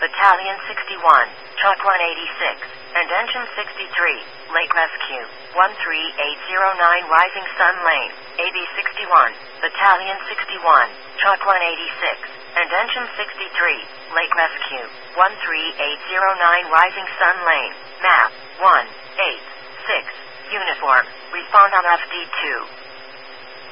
Battalion 61, Chalk 186, and Engine 63, Lake Rescue, 13809 Rising Sun Lane, AB 61, Battalion 61, Chalk 186, and Engine 63, Lake Rescue, 13809 Rising Sun Lane, map 186, uniform, respond on FD2.